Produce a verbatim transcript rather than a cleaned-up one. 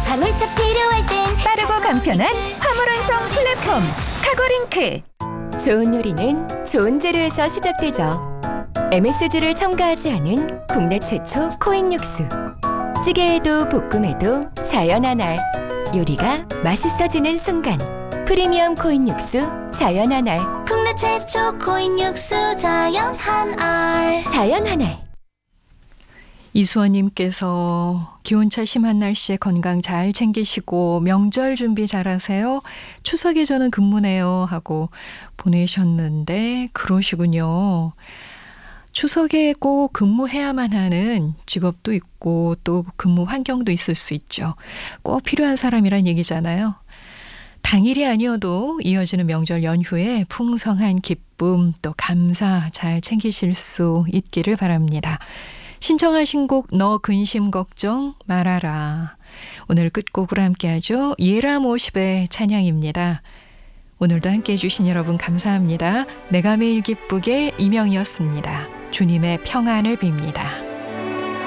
화물차 필요할 땐 빠르고 간편한 화물 운송 플랫폼 카고링크. 좋은 요리는 좋은 재료에서 시작되죠. 엠에스지를 첨가하지 않은 국내 최초 코인 육수. 찌개에도 볶음에도 자연 한알. 요리가 맛있어지는 순간. 프리미엄 코인 육수 자연 한알. 국내 최초 코인 육수 자연 한알. 자연 한알. 이수원님께서 기온차 심한 날씨에 건강 잘 챙기시고 명절 준비 잘하세요. 추석에 저는 근무네요 하고 보내셨는데 그러시군요. 추석에 꼭 근무해야만 하는 직업도 있고 또 근무 환경도 있을 수 있죠. 꼭 필요한 사람이란 얘기잖아요. 당일이 아니어도 이어지는 명절 연휴에 풍성한 기쁨 또 감사 잘 챙기실 수 있기를 바랍니다. 신청하신 곡 너 근심 걱정 말아라. 오늘 끝곡으로 함께하죠. 예람 오십의 찬양입니다. 오늘도 함께해 주신 여러분 감사합니다. 내가 매일 기쁘게 이명이었습니다. 주님의 평안을 빕니다.